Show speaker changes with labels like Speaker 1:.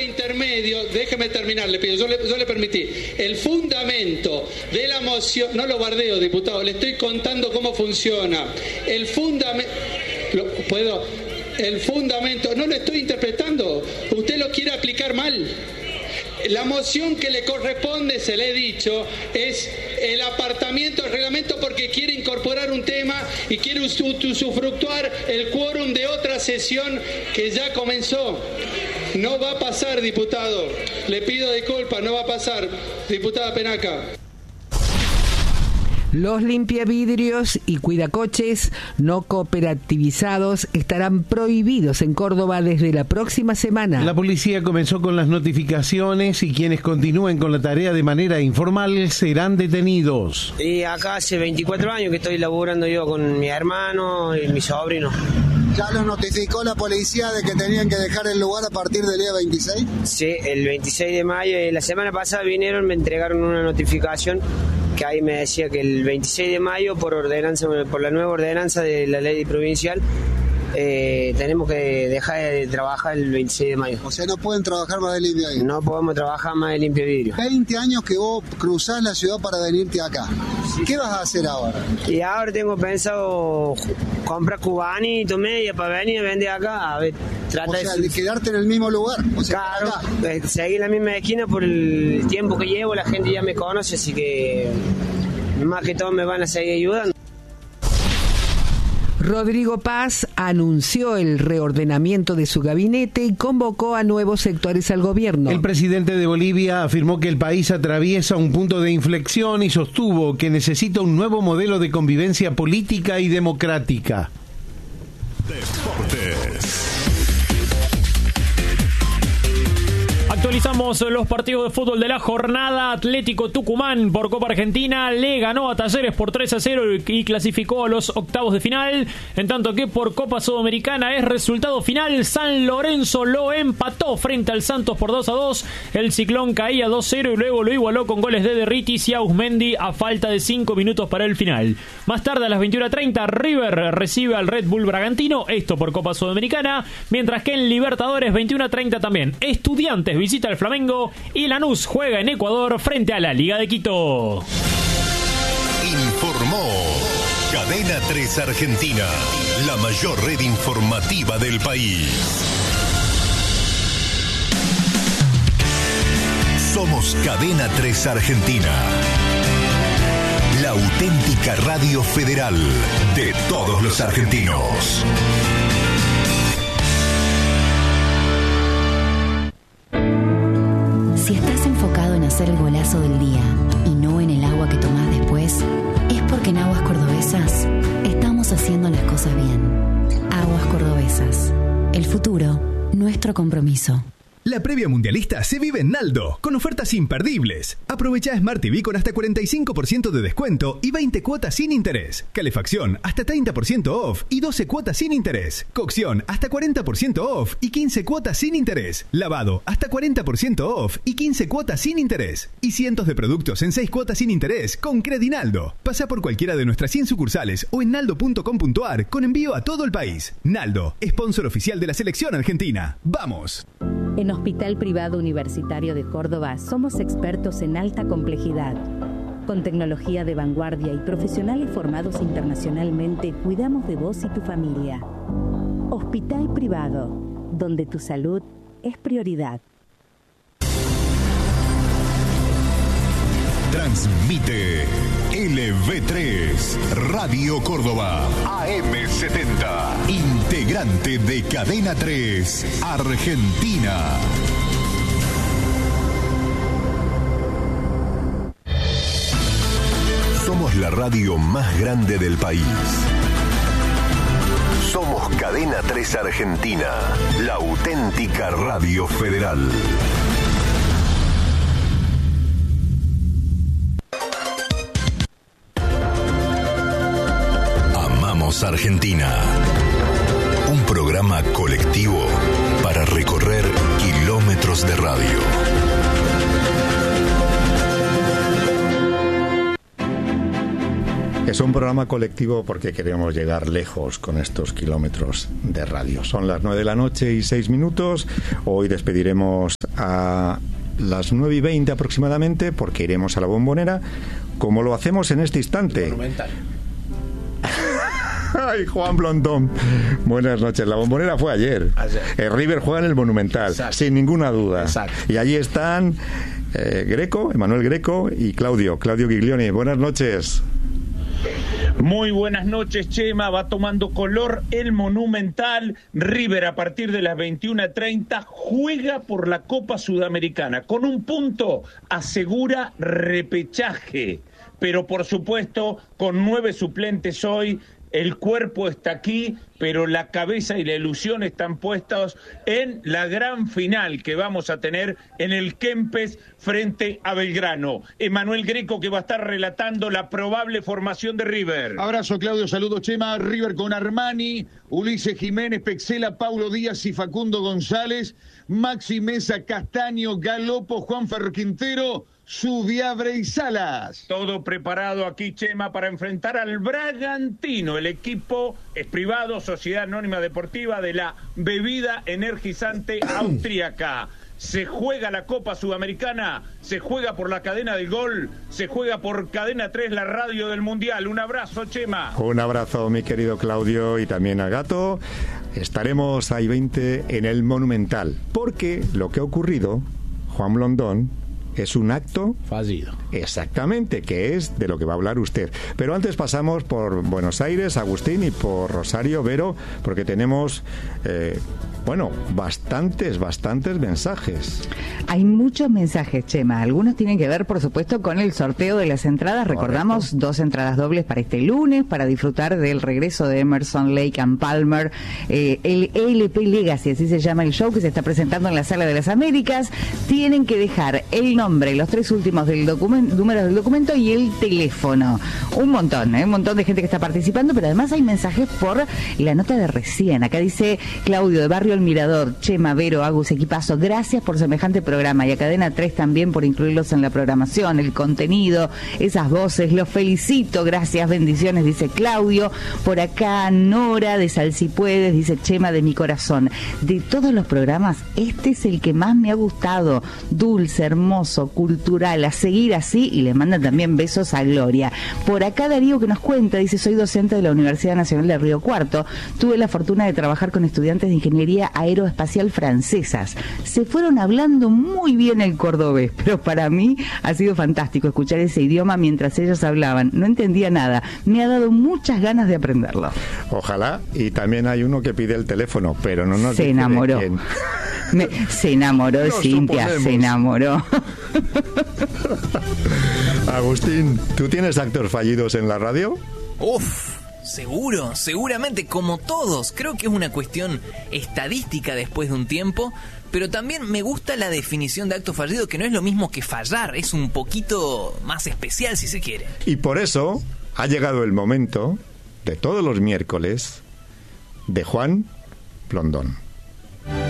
Speaker 1: intermedio, déjeme terminar, le pido, yo le permití. El fundamento de la moción, no lo bardeo, diputado, le estoy contando cómo funciona. El fundamento, no lo estoy interpretando, usted lo quiere aplicar mal. La moción que le corresponde, se le he dicho, es el apartamiento del reglamento porque quiere incorporar un tema y quiere usufructuar el quórum de otra sesión que ya comenzó. No va a pasar, diputado. Le pido disculpas, no va a pasar. Diputada Penaca.
Speaker 2: Los limpiavidrios y cuidacoches no cooperativizados estarán prohibidos en Córdoba desde la próxima semana.
Speaker 3: La policía comenzó con las notificaciones y quienes continúen con la tarea de manera informal serán detenidos.
Speaker 4: Y acá hace 24 años que estoy laburando yo con mi hermano y mi sobrino.
Speaker 5: ¿Ya los notificó la policía de que tenían que dejar el lugar a partir del día 26?
Speaker 4: Sí, el 26 de mayo. La semana pasada vinieron, me entregaron una notificación que ahí me decía que el 26 de mayo, por la nueva ordenanza de la ley provincial, tenemos que dejar de trabajar el 26 de mayo.
Speaker 5: O sea, no pueden trabajar más de limpia vidrio.
Speaker 4: No podemos trabajar más de limpia vidrio.
Speaker 5: 20 años que vos cruzás la ciudad para venirte acá. Sí. ¿Qué vas a hacer ahora?
Speaker 4: Y ahora tengo pensado comprar cubanito, media para venir a vender acá. A ver,
Speaker 5: de quedarte en el mismo lugar. O sea,
Speaker 4: claro, seguir en la misma esquina por el tiempo que llevo, la gente ya me conoce, así que más que todo me van a seguir ayudando.
Speaker 2: Rodrigo Paz anunció el reordenamiento de su gabinete y convocó a nuevos sectores al gobierno.
Speaker 3: El presidente de Bolivia afirmó que el país atraviesa un punto de inflexión y sostuvo que necesita un nuevo modelo de convivencia política y democrática.
Speaker 6: Deportes. Actualizamos los partidos de fútbol de la jornada. Atlético Tucumán por Copa Argentina le ganó a Talleres por 3-0 y clasificó a los octavos de final. En tanto que por Copa Sudamericana es resultado final. San Lorenzo lo empató frente al Santos por 2-2. El Ciclón caía 2-0 y luego lo igualó con goles de Derritis y Ausmendi a falta de 5 minutos para el final. Más tarde a las 21:30 River recibe al Red Bull Bragantino, esto por Copa Sudamericana, mientras que en Libertadores 21:30 también Estudiantes visita al Flamengo y Lanús juega en Ecuador frente a la Liga de Quito.
Speaker 7: Informó Cadena 3 Argentina, la mayor red informativa del país. Somos Cadena 3 Argentina, la auténtica radio federal de todos los argentinos.
Speaker 8: Si estás enfocado en hacer el golazo del día y no en el agua que tomás después, es porque en Aguas Cordobesas estamos haciendo las cosas bien. Aguas Cordobesas. El futuro, nuestro compromiso.
Speaker 9: La previa mundialista se vive en Naldo, con ofertas imperdibles. Aprovecha Smart TV con hasta 45% de descuento y 20 cuotas sin interés. Calefacción hasta 30% off y 12 cuotas sin interés. Cocción hasta 40% off y 15 cuotas sin interés. Lavado hasta 40% off y 15 cuotas sin interés. Y cientos de productos en 6 cuotas sin interés con Credinaldo. Pasa por cualquiera de nuestras 100 sucursales o en naldo.com.ar con envío a todo el país. Naldo, sponsor oficial de la selección argentina. ¡Vamos!
Speaker 10: En Hospital Privado Universitario de Córdoba somos expertos en alta complejidad. Con tecnología de vanguardia y profesionales formados internacionalmente, cuidamos de vos y tu familia. Hospital Privado, donde tu salud es prioridad.
Speaker 7: Transmite LV3 Radio Córdoba AM70, integrante de Cadena 3 Argentina. Somos la radio más grande del país. Somos Cadena 3 Argentina, la auténtica radio federal. Argentina, un programa colectivo para recorrer kilómetros de radio.
Speaker 11: Es un programa colectivo porque queremos llegar lejos con estos kilómetros de radio. Son las 9:06 p.m. Hoy despediremos a las 9:20 aproximadamente porque iremos a la Bombonera, como lo hacemos en este instante.
Speaker 12: Monumental.
Speaker 11: Ay, Juan Blondón. Buenas noches. La Bombonera fue ayer. River juega en el Monumental. Exacto. Sin ninguna duda. Exacto. Y allí están Emanuel Greco y Claudio Giglioni. Buenas noches.
Speaker 13: Muy buenas noches, Chema. Va tomando color el Monumental. River, a partir de las 21:30, juega por la Copa Sudamericana. Con un punto asegura repechaje. Pero, por supuesto, con 9 suplentes hoy, el cuerpo está aquí, pero la cabeza y la ilusión están puestos en la gran final que vamos a tener en el Kempes frente a Belgrano. Emanuel Greco, que va a estar relatando la probable formación de River.
Speaker 14: Abrazo, Claudio, saludos, Chema. River con Armani, Ulises Jiménez, Pexela, Paulo Díaz y Facundo González, Maxi Mesa, Castaño, Galopo, Juan Ferro Quintero, Subiabre y Salas.
Speaker 13: Todo preparado aquí, Chema, para enfrentar al Bragantino. El equipo es privado, Sociedad Anónima Deportiva de la bebida energizante austríaca. Se juega la Copa Sudamericana, se juega por la cadena del Gol, se juega por Cadena 3, la radio del Mundial. Un abrazo, Chema.
Speaker 11: Un abrazo, mi querido Claudio, y también a Gato. Estaremos ahí 20 en el Monumental, porque lo que ha ocurrido, Juan Blondón, es un acto
Speaker 12: fallido.
Speaker 11: Exactamente, que es de lo que va a hablar usted. Pero antes pasamos por Buenos Aires, Agustín, y por Rosario, Vero, porque tenemos, bastantes mensajes.
Speaker 15: Hay muchos mensajes, Chema. Algunos tienen que ver, por supuesto, con el sorteo de las entradas.
Speaker 11: Correcto.
Speaker 15: Recordamos 2 entradas dobles para este lunes, para disfrutar del regreso de Emerson, Lake and Palmer, el LP Legacy, así se llama el show, que se está presentando en la Sala de las Américas. Tienen que dejar el nombre, los 3 últimos del números del documento y el teléfono. Un montón de gente que está participando, pero además hay mensajes por la nota de recién. Acá dice Claudio de Barrio El Mirador: Chema, Vero, Agus, equipazo, gracias por semejante programa, y a Cadena 3 también por incluirlos en la programación, el contenido, esas voces, los felicito, gracias, bendiciones, dice Claudio. Por acá Nora de Salsipuedes dice: Chema, de mi corazón, de todos los programas, este es el que más me ha gustado, dulce, hermoso, cultural, a seguir así, y le mandan también besos a Gloria. Por acá Darío, que nos cuenta, dice: soy docente de la Universidad Nacional de Río Cuarto, tuve la fortuna de trabajar con estudiantes de ingeniería aeroespacial francesas, se fueron hablando muy bien el cordobés, pero para mí ha sido fantástico escuchar ese idioma mientras ellas hablaban, no entendía nada, me ha dado muchas ganas de aprenderlo.
Speaker 11: Ojalá. Y también hay uno que pide el teléfono, pero no nos
Speaker 15: se enamoró. Se enamoró de Cintia, suponemos. Se enamoró.
Speaker 11: Agustín, ¿tú tienes actos fallidos en la radio?
Speaker 16: Seguramente, como todos. Creo que es una cuestión estadística después de un tiempo, pero también me gusta la definición de acto fallido, que no es lo mismo que fallar, es un poquito más especial, si se quiere.
Speaker 11: Y por eso ha llegado el momento de todos los miércoles de Juan Blondón.